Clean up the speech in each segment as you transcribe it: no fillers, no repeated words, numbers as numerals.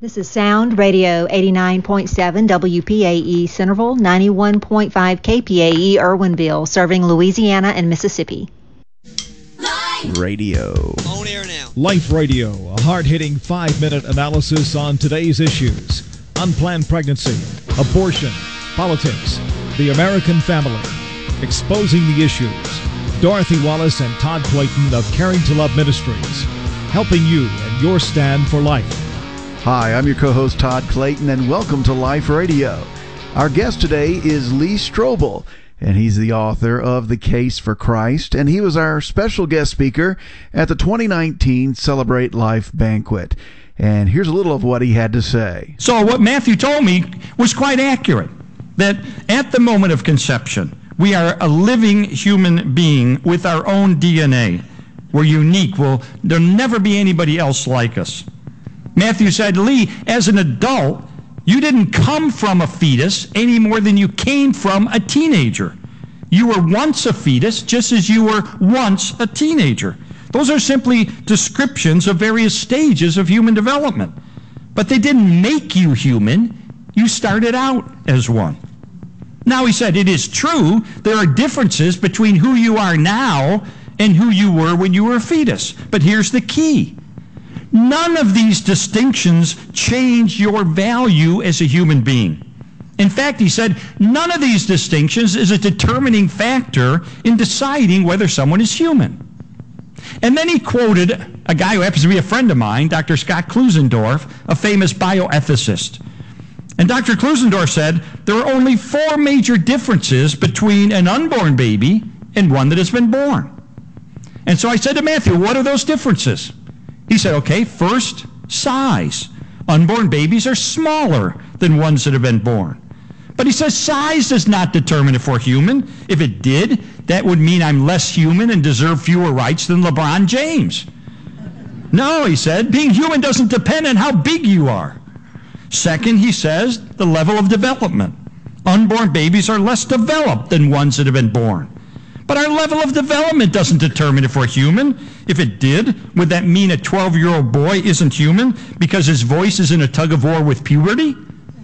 This is Sound Radio 89.7 WPAE Centerville, 91.5 KPAE Irwinville, serving Louisiana and Mississippi. Radio. On air now. Life Radio, a hard-hitting 5-minute analysis on today's issues. Unplanned pregnancy, abortion, politics, the American family. Exposing the issues. Dorothy Wallace and Todd Clayton of Caring to Love Ministries. Helping you in your stand for life. Hi, I'm your co-host Todd Clayton, and welcome to Life Radio. Our guest today is Lee Strobel, and he's the author of The Case for Christ, and he was our special guest speaker at the 2019 Celebrate Life Banquet. And here's a little of what he had to say. So what Matthew told me was quite accurate, that at the moment of conception, we are a living human being with our own DNA. We're unique. There'll never be anybody else like us. Matthew said, Lee, as an adult, you didn't come from a fetus any more than you came from a teenager. You were once a fetus, just as you were once a teenager. Those are simply descriptions of various stages of human development. But they didn't make you human. You started out as one. Now, he said, it is true there are differences between who you are now and who you were when you were a fetus. But here's the key. None of these distinctions change your value as a human being. In fact, he said, none of these distinctions is a determining factor in deciding whether someone is human. And then he quoted a guy who happens to be a friend of mine, Dr. Scott Klusendorf, a famous bioethicist. And Dr. Klusendorf said, there are only 4 major differences between an unborn baby and one that has been born. And so I said to Matthew, what are those differences? He said, okay, first, size. Unborn babies are smaller than ones that have been born. But he says size does not determine if we're human. If it did, that would mean I'm less human and deserve fewer rights than LeBron James. No, he said, being human doesn't depend on how big you are. Second, he says, the level of development. Unborn babies are less developed than ones that have been born. But our level of development doesn't determine if we're human. If it did, would that mean a 12-year-old boy isn't human because his voice is in a tug-of-war with puberty?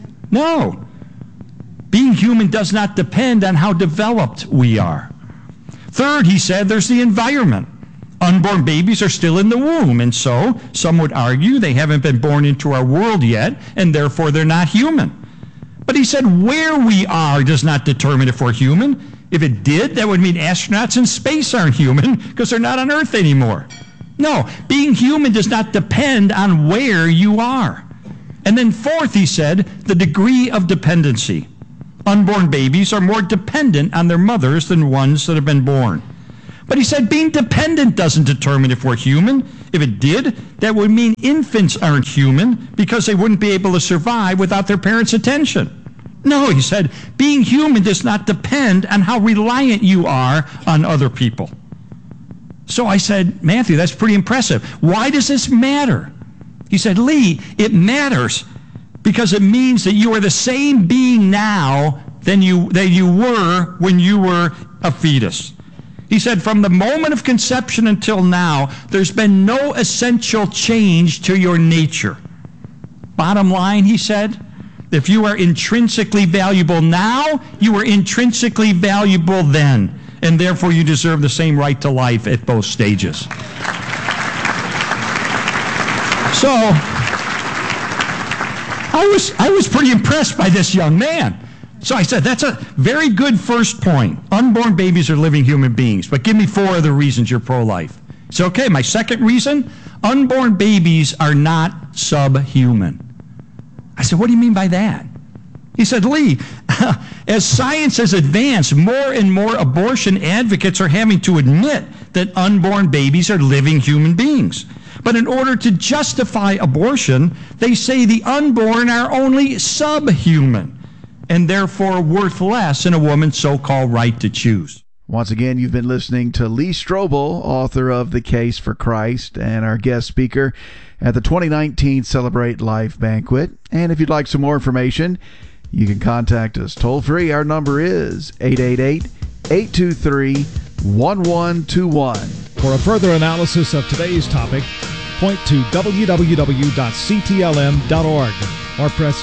No. Being human does not depend on how developed we are. Third, he said, there's the environment. Unborn babies are still in the womb, and so some would argue they haven't been born into our world yet, and therefore they're not human. But he said where we are does not determine if we're human. If it did, that would mean astronauts in space aren't human because they're not on Earth anymore. No, being human does not depend on where you are. And then fourth, he said, the degree of dependency. Unborn babies are more dependent on their mothers than ones that have been born. But he said being dependent doesn't determine if we're human. If it did, that would mean infants aren't human because they wouldn't be able to survive without their parents' attention. No, he said, being human does not depend on how reliant you are on other people. So I said, Matthew, that's pretty impressive. Why does this matter? He said, Lee, it matters because it means that you are the same being now than you were when you were a fetus. He said, from the moment of conception until now, there's been no essential change to your nature. Bottom line, he said, if you are intrinsically valuable now, you are intrinsically valuable then, and therefore you deserve the same right to life at both stages. So, I was pretty impressed by this young man. So I said, that's a very good first point. Unborn babies are living human beings, but give me 4 other reasons you're pro-life. So, okay, my second reason, unborn babies are not subhuman. I said, what do you mean by that? He said, Lee, as science has advanced, more and more abortion advocates are having to admit that unborn babies are living human beings. But in order to justify abortion, they say the unborn are only subhuman and therefore worth less in a woman's so-called right to choose. Once again, you've been listening to Lee Strobel, author of The Case for Christ, and our guest speaker at the 2019 Celebrate Life Banquet. And if you'd like some more information, you can contact us toll-free. Our number is 888-823-1121. For a further analysis of today's topic, point to www.ctlm.org or press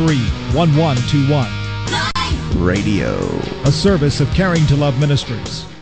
1-888-823-1121. Radio. A service of Caring to Love Ministries.